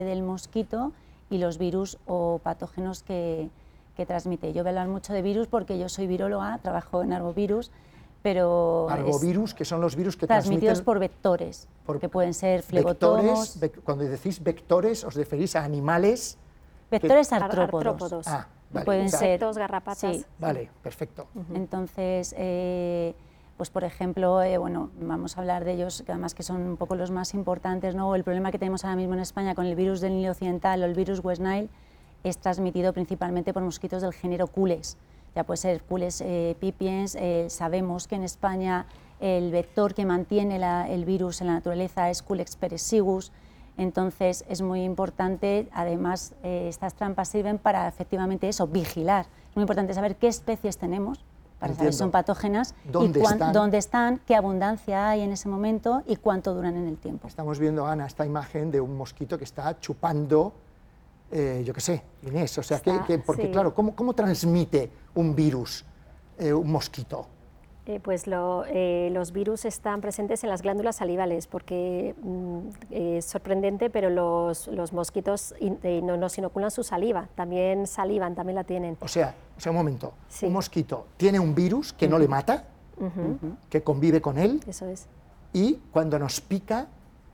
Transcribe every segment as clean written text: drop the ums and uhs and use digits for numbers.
del mosquito y los virus o patógenos que transmite. Yo voy a hablar mucho de virus porque yo soy viróloga, trabajo en arbovirus, pero... Arbovirus, que son los virus que transmitidos por vectores, que pueden ser flebotomos... Cuando decís vectores, ¿os referís a animales? Vectores artrópodos. Ah, vale. Pueden ser insectos, garrapatas. Sí. Vale, perfecto. Entonces, pues por ejemplo, bueno, vamos a hablar de ellos, que además que son un poco los más importantes, ¿no? El problema que tenemos ahora mismo en España con el virus del Nilo Occidental o el virus West Nile es transmitido principalmente por mosquitos del género Culex. Ya puede ser Culex pipiens. Sabemos que en España el vector que mantiene el virus en la naturaleza es Culex perecigus. Entonces es muy importante, además estas trampas sirven para efectivamente eso, vigilar. Es muy importante saber qué especies tenemos, para saber si son patógenas, dónde están, qué abundancia hay en ese momento y cuánto duran en el tiempo. Estamos viendo, Ana, esta imagen de un mosquito que está chupando, yo qué sé, Inés, o sea, porque sí. Claro, ¿cómo transmite un virus un mosquito? Pues los virus están presentes en las glándulas salivales, porque es sorprendente, pero los mosquitos nos inoculan su saliva, también salivan, también la tienen. O sea, un momento, sí. Un mosquito tiene un virus que no le mata, que convive con él, eso es. Y cuando nos pica,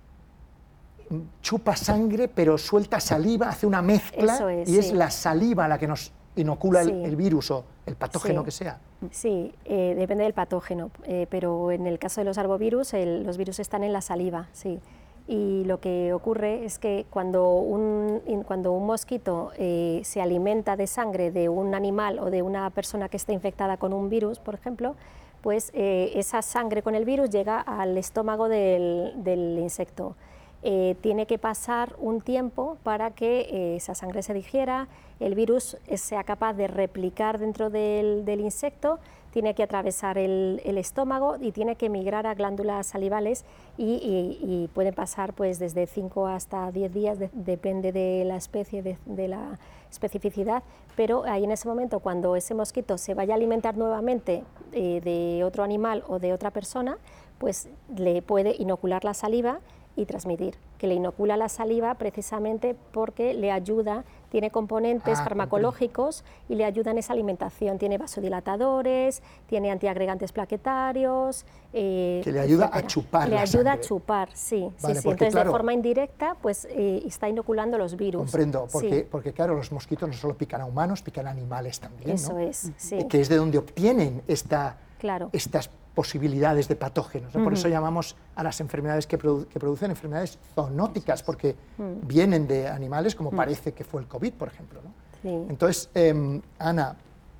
chupa sangre, pero suelta saliva, hace una mezcla, eso es, y sí. es la saliva la que nos inocula sí. el virus o el patógeno sí. que sea. Sí, depende del patógeno, pero en el caso de los arbovirus, los virus están en la saliva, sí. Y lo que ocurre es que cuando un mosquito se alimenta de sangre de un animal o de una persona que esté infectada con un virus, por ejemplo, pues esa sangre con el virus llega al estómago del insecto. Tiene que pasar un tiempo para que esa sangre se digiera, el virus sea capaz de replicar dentro del insecto, tiene que atravesar el estómago y tiene que migrar a glándulas salivales y pueden pasar pues desde 5 hasta 10 días, depende de la especie, de la especificidad, pero ahí en ese momento, cuando ese mosquito se vaya a alimentar nuevamente de otro animal o de otra persona, pues le puede inocular la saliva y transmitir, que le inocula la saliva precisamente porque le ayuda, tiene componentes farmacológicos y le ayuda en esa alimentación, tiene vasodilatadores, tiene antiagregantes plaquetarios, que le ayuda a chupar le la ayuda sangre. A chupar, sí, Vale, sí. Entonces, claro, de forma indirecta, pues está inoculando los virus. Comprendo, sí. porque claro, los mosquitos no solo pican a humanos, pican a animales también, eso ¿no? es, sí. Que es de donde obtienen estas posibilidades de patógenos, ¿no? Por eso llamamos a las enfermedades que producen enfermedades zoonóticas, porque vienen de animales, como parece que fue el COVID, por ejemplo, ¿no? Sí. Entonces, Ana,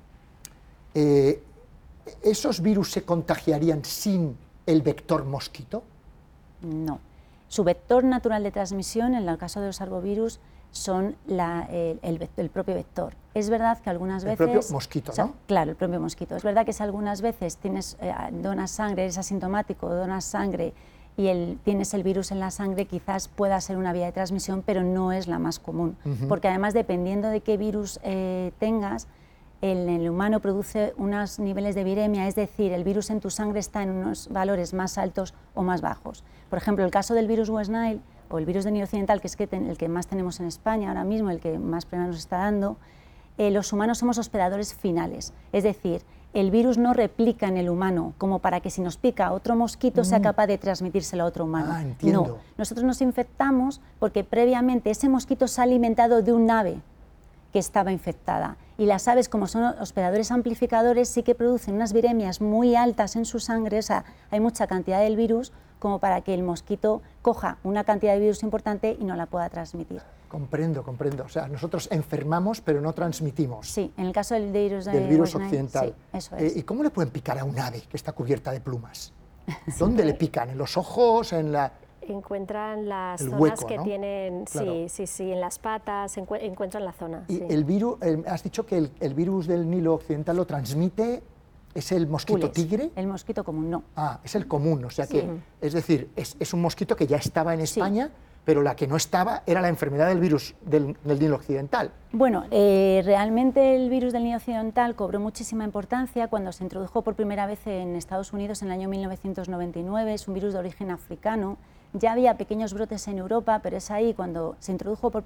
¿esos virus se contagiarían sin el vector mosquito? No. Su vector natural de transmisión, en el caso de los arbovirus, son el propio vector. Es verdad que algunas veces... El propio mosquito, ¿no? Claro, el propio mosquito. Es verdad que si algunas veces donas sangre, eres asintomático, donas sangre y tienes el virus en la sangre, quizás pueda ser una vía de transmisión, pero no es la más común. Porque además, dependiendo de qué virus tengas, el humano produce unos niveles de viremia, es decir, el virus en tu sangre está en unos valores más altos o más bajos. Por ejemplo, el caso del virus West Nile o el virus del Nilo Occidental, que es el que más tenemos en España ahora mismo, el que más problemas nos está dando, los humanos somos hospedadores finales, es decir, el virus no replica en el humano como para que si nos pica otro mosquito sea capaz de transmitírselo a otro humano. Entiendo. No, nosotros nos infectamos porque previamente ese mosquito se ha alimentado de un ave que estaba infectada. Y las aves, como son hospedadores amplificadores, sí que producen unas viremias muy altas en su sangre, o sea, hay mucha cantidad del virus como para que el mosquito coja una cantidad de virus importante y no la pueda transmitir. Comprendo. O sea, nosotros enfermamos, pero no transmitimos. Sí, en el caso del virus occidental. Sí, eso es. ¿Y cómo le pueden picar a un ave que está cubierta de plumas? ¿Dónde le pican? ¿En los ojos? ¿En la...? Encuentran las zonas hueco, que ¿no? tienen, Claro. sí, en las patas, encuentran la zona. Y sí. el virus, has dicho que el virus del Nilo Occidental lo transmite, ¿es el mosquito tigre? El mosquito común, no. Ah, es el común, o sea que, es decir, es un mosquito que ya estaba en España, pero la que no estaba era la enfermedad del virus del Nilo Occidental. Bueno, realmente el virus del Nilo Occidental cobró muchísima importancia cuando se introdujo por primera vez en Estados Unidos en el año 1999, es un virus de origen africano. Ya había pequeños brotes en Europa, pero es ahí cuando se introdujo por